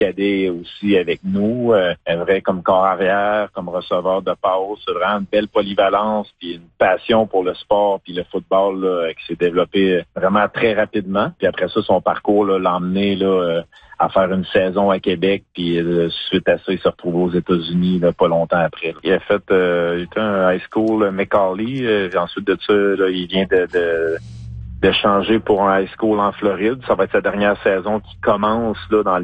cadet aussi avec nous, vrai comme corps arrière, comme receveur de passe, c'est vraiment une belle polyvalence puis une passion pour le sport puis le football là, qui s'est développé vraiment très rapidement. Puis après ça, son parcours là, l'a emmené là, à faire une saison à Québec, puis suite à ça, il se retrouve aux États-Unis là, pas longtemps après. Il a fait il était un high school McCallie, ensuite de ça, là, il vient de changer pour un high school en Floride. Ça va être sa dernière saison qui commence là dans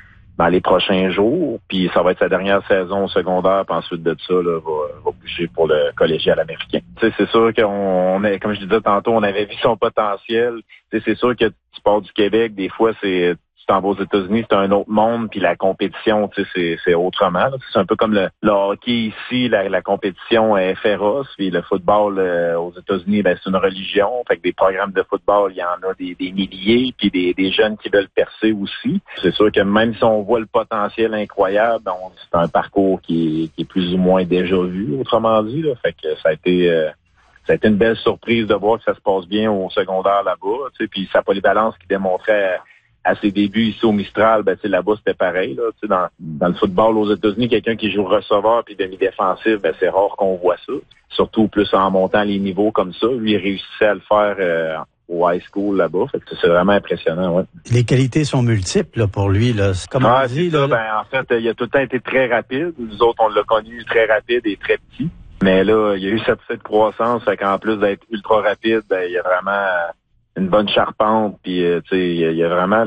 les prochains jours. Puis ça va être sa dernière saison au secondaire. Puis ensuite de ça, là, va bouger pour le collégial américain. Tu sais, c'est sûr qu'on est, comme je disais tantôt, on avait vu son potentiel. Tu sais, c'est sûr que tu pars du Québec, des fois tu t'en vas aux États-Unis, c'est un autre monde, puis la compétition, tu sais, c'est autrement. Là. C'est un peu comme le hockey ici, la compétition est féroce, puis le football aux États-Unis, ben c'est une religion. Fait que des programmes de football, il y en a des milliers, puis des jeunes qui veulent percer aussi. C'est sûr que même si on voit le potentiel incroyable, c'est un parcours qui est plus ou moins déjà vu, autrement dit. Là. Fait que ça a été une belle surprise de voir que ça se passe bien au secondaire là-bas, tu sais, puis sa polyvalence qui démontrait à ses débuts ici au Mistral, ben, là-bas, c'était pareil, là. Tu sais, dans le football aux États-Unis, quelqu'un qui joue receveur puis demi-défensif, ben, c'est rare qu'on voit ça. Surtout plus en montant les niveaux comme ça. Lui, il réussissait à le faire, au high school là-bas. Fait que c'est vraiment impressionnant, ouais. Les qualités sont multiples, là, pour lui, là. Comme on dit, là. Ben, en fait, il a tout le temps été très rapide. Nous autres, on l'a connu très rapide et très petit. Mais là, il y a eu cette croissance, fait qu'en plus d'être ultra rapide, ben, il y a vraiment une bonne charpente, puis tu sais, il y a vraiment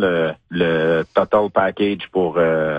le total package pour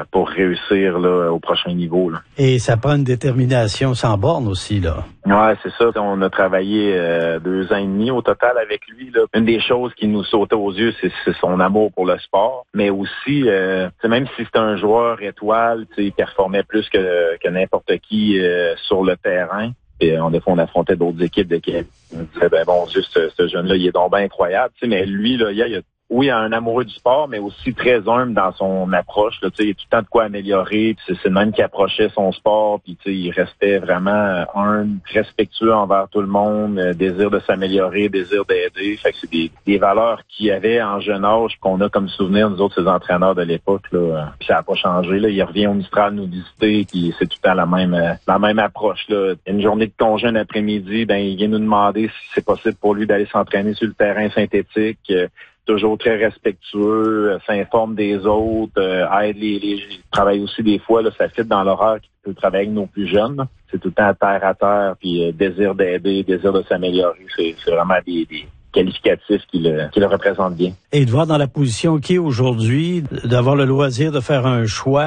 réussir là au prochain niveau là. Et ça prend une détermination sans borne aussi là. Ouais, c'est ça. On a travaillé 2 ans et demi au total avec lui là. Une des choses qui nous sautait aux yeux, c'est son amour pour le sport, mais aussi même si c'est un joueur étoile, tu sais, il performait plus que n'importe qui sur le terrain. Et des fois, on affrontait d'autres équipes de Québec. On disait, ben bon, juste ce jeune-là, il est donc bien incroyable. Tu sais, mais lui, là, il a un amoureux du sport, mais aussi très humble dans son approche. Là, tu sais, il y a tout le temps de quoi améliorer. Puis c'est le même qui approchait son sport. Puis tu sais, il restait vraiment humble, respectueux envers tout le monde, désir de s'améliorer, désir d'aider. Fait que c'est des valeurs qu'il avait en jeune âge qu'on a comme souvenir nous autres, ses entraîneurs de l'époque. Là. Puis ça n'a pas changé. Là, il revient au Mistral nous visiter. Puis c'est tout le temps la même approche. Là. Une journée de congé un après-midi, ben il vient nous demander si c'est possible pour lui d'aller s'entraîner sur le terrain synthétique. Toujours très respectueux, s'informe des autres, aide les travaille aussi des fois, là, ça fit dans l'horaire qu'il peut travailler avec nos plus jeunes. Là. C'est tout le temps terre à terre, puis désir d'aider, désir de s'améliorer. C'est vraiment des qualificatifs qui le représentent bien. Et de voir dans la position qui est aujourd'hui, d'avoir le loisir de faire un choix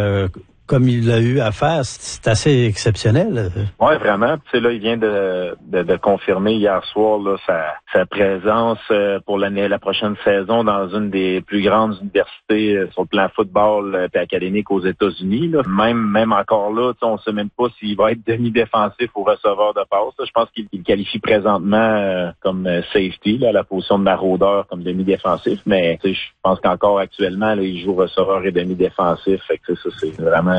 comme il l'a eu à faire, c'est assez exceptionnel. Ouais, vraiment. Tu sais, là, il vient de confirmer hier soir là, sa présence pour la prochaine saison dans une des plus grandes universités sur le plan football et académique aux États-Unis. Là. Même encore là, on ne sait même pas s'il va être demi-défensif ou receveur de passe. Là. Je pense qu'il qualifie présentement comme safety, là, à la position de maraudeur comme demi-défensif. Mais je pense qu'encore actuellement, là, il joue receveur et demi-défensif. Fait que ça, c'est vraiment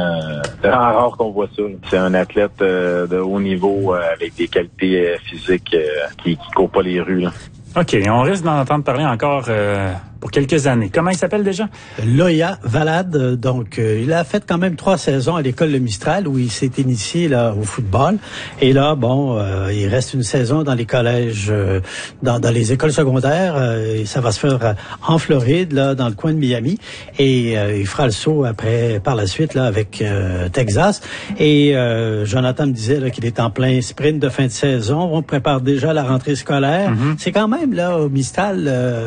rare qu'on voit ça. C'est un athlète de haut niveau avec des qualités physiques qui court pas les rues. Là. OK, on risque d'en entendre parler encore pour quelques années. Comment il s'appelle déjà? Loya Valade. Donc, il a fait quand même 3 saisons à l'école Le Mistral où il s'est initié là au football. Et là, il reste une saison dans les collèges, dans les écoles secondaires. Et ça va se faire en Floride, là, dans le coin de Miami. Et il fera le saut par la suite, là, avec Texas. Et Jonathan me disait là, qu'il est en plein sprint de fin de saison. On prépare déjà la rentrée scolaire. Mm-hmm. C'est quand même, là, au Mistral,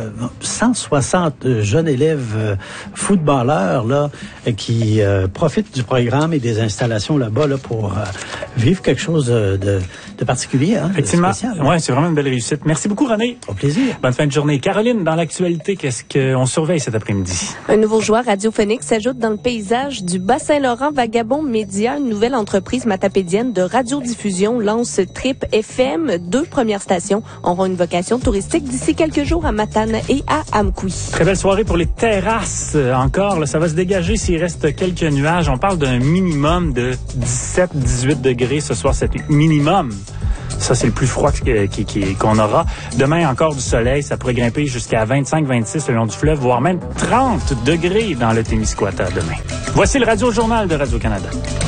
160 jeunes élèves footballeurs là qui profitent du programme et des installations là-bas là, pour vivre quelque chose de particulier. Hein, effectivement. Oui, c'est vraiment une belle réussite. Merci beaucoup, René. Au plaisir. Bonne fin de journée. Caroline, dans l'actualité, qu'est-ce qu'on surveille cet après-midi? Un nouveau joueur radiophonique s'ajoute dans le paysage du Bas-Saint-Laurent. Vagabond Média, une nouvelle entreprise matapédienne de radiodiffusion, lance Trip FM. 2 premières stations auront une vocation touristique d'ici quelques jours à Matane et à Amkoui. Très belle soirée pour les terrasses encore. Là, ça va se dégager s'il reste quelques nuages. On parle d'un minimum de 17-18 degrés ce soir. C'est minimum. Ça, c'est le plus froid qu'on aura. Demain, encore du soleil. Ça pourrait grimper jusqu'à 25-26 le long du fleuve, voire même 30 degrés dans le Témiscouata demain. Voici le Radio-Journal de Radio-Canada.